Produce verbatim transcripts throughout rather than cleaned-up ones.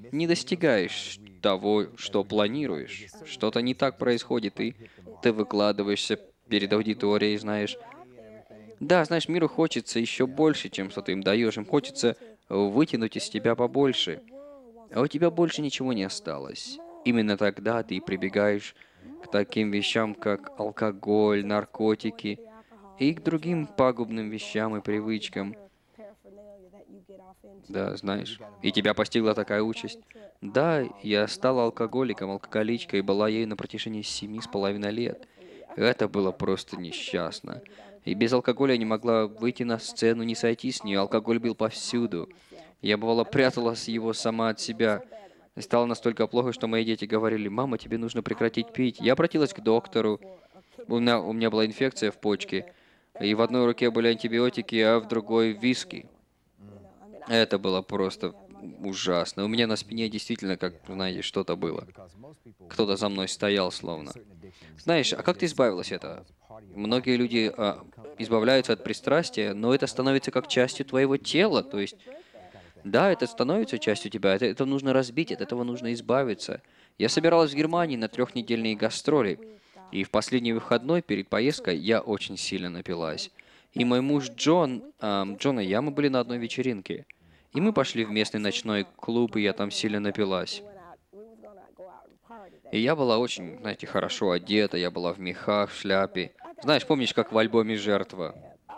не достигаешь того, что планируешь. Что-то не так происходит, и ты выкладываешься перед аудиторией, знаешь. Да, знаешь, миру хочется еще больше, чем что ты им даешь. Им хочется вытянуть из тебя побольше. А у тебя больше ничего не осталось. Именно тогда ты прибегаешь к таким вещам, как алкоголь, наркотики и к другим пагубным вещам и привычкам. Да, знаешь, и тебя постигла такая участь. Да, я стала алкоголиком, алкоголичкой, и была ею на протяжении семи с половиной лет. Это было просто несчастно. И без алкоголя я не могла выйти на сцену, не сойти с нее. Алкоголь был повсюду. Я, бывало, пряталась его сама от себя. И стало настолько плохо, что мои дети говорили: «Мама, тебе нужно прекратить пить». Я обратилась к доктору. У меня, у меня была инфекция в почке. И в одной руке были антибиотики, а в другой виски. Это было просто ужасно. У меня на спине действительно, как, знаете, что-то было. Кто-то за мной стоял словно. Знаешь, а как ты избавилась от этого? Многие люди а, избавляются от пристрастия, но это становится как частью твоего тела. То есть, да, это становится частью тебя, это, это нужно разбить, от этого нужно избавиться. Я собиралась в Германии на трехнедельные гастроли, и в последний выходной перед поездкой я очень сильно напилась. И мой муж Джон, ам, Джон и я, мы были на одной вечеринке. И мы пошли в местный ночной клуб, и я там сильно напилась. И я была очень, знаете, хорошо одета, я была в мехах, в шляпе. Знаешь, помнишь, как в альбоме «Жертва»?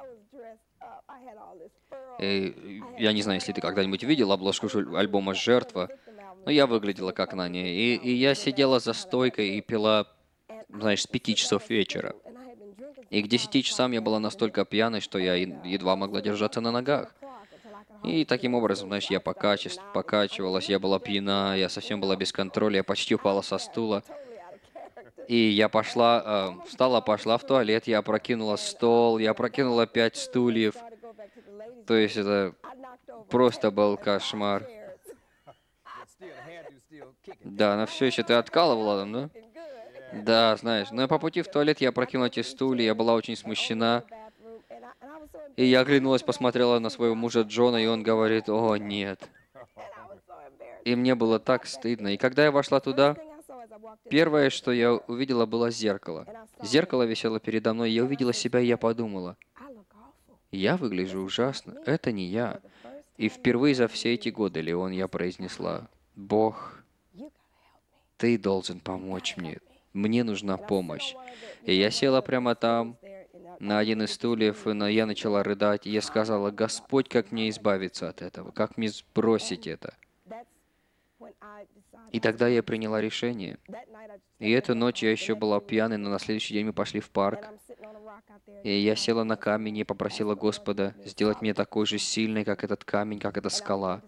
И я не знаю, если ты когда-нибудь видел обложку жу- альбома «Жертва», но я выглядела как на ней. И, и я сидела за стойкой и пила, знаешь, с пяти часов вечера. И к десяти часам я была настолько пьяной, что я е- едва могла держаться на ногах. И таким образом, знаешь, я покачи- покачивалась, я была пьяна, я совсем была без контроля, я почти упала со стула. И я пошла, э, встала, пошла в туалет, я опрокинула стол, я опрокинула пять стульев. То есть это просто был кошмар. Да, но все еще ты откалывала там, да? Да, знаешь, но по пути в туалет я опрокинула эти стулья, я была очень смущена. И я оглянулась, посмотрела на своего мужа Джона, и он говорит: «О, нет». И мне было так стыдно. И когда я вошла туда, первое, что я увидела, было зеркало. Зеркало висело передо мной, я увидела себя, и я подумала: я выгляжу ужасно, это не я. И впервые за все эти годы, Леон, я произнесла: «Бог, ты должен помочь мне. Мне нужна помощь». И я села прямо там, на один из стульев, и на- я начала рыдать, и я сказала: «Господь, как мне избавиться от этого? Как мне сбросить это?» И тогда я приняла решение. И эту ночь я еще была пьяной, но на следующий день мы пошли в парк. И я села на камень и попросила Господа сделать меня такой же сильной, как этот камень, как эта скала.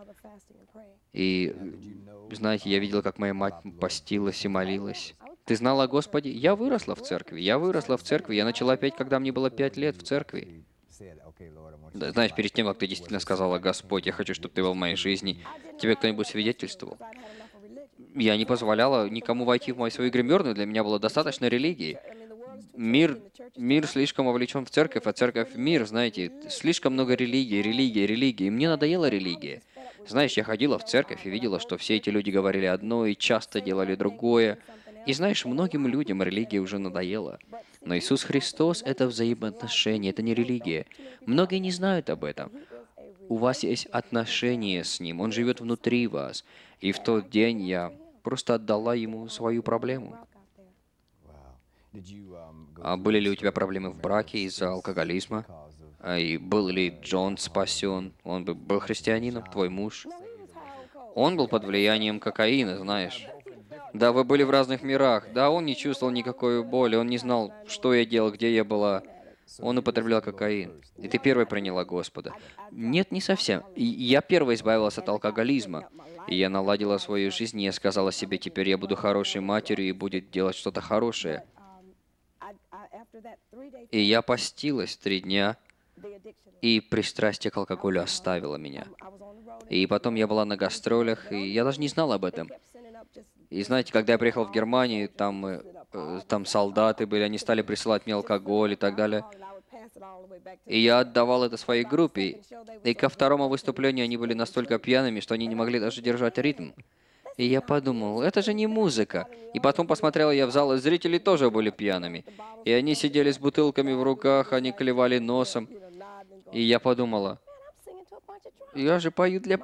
И, э, знаете, я видела, как моя мать постилась и молилась. Ты знала о Господе? Я выросла в церкви. Я выросла в церкви. Я начала петь, когда мне было пять лет в церкви. Да, знаешь, перед тем, как ты действительно сказала: «Господь, я хочу, чтобы ты был в моей жизни», тебе кто-нибудь свидетельствовал? Я не позволяла никому войти в мою свою гримерную, для меня было достаточно религии. Мир, мир слишком вовлечен в церковь, а церковь в мир, знаете, слишком много религии, религии, религии. Мне надоела религия. Знаешь, я ходила в церковь и видела, что все эти люди говорили одно и часто делали другое. И знаешь, многим людям религия уже надоела. Но Иисус Христос — это взаимоотношения, это не религия. Многие не знают об этом. У вас есть отношения с Ним, Он живет внутри вас. И в тот день я просто отдала Ему свою проблему. А были ли у тебя проблемы в браке из-за алкоголизма? А И был ли Джон спасен? Он бы был христианином, твой муж? Он был под влиянием кокаина, знаешь. Да, вы были в разных мирах. Да, он не чувствовал никакой боли, он не знал, что я делал, где я была. Он употреблял кокаин. И ты первой приняла Господа. Нет, не совсем. И я первой избавилась от алкоголизма. И я наладила свою жизнь, и я сказала себе: теперь я буду хорошей матерью и будет делать что-то хорошее. И я постилась три дня, и пристрастие к алкоголю оставило меня. И потом я была на гастролях, и я даже не знал об этом. И знаете, когда я приехал в Германию, там, э, э, там солдаты были, они стали присылать мне алкоголь и так далее. И я отдавал это своей группе. И ко второму выступлению они были настолько пьяными, что они не могли даже держать ритм. И я подумал, это же не музыка. И потом посмотрел я в зал, и зрители тоже были пьяными. И они сидели с бутылками в руках, они клевали носом. И я подумала, я же пою для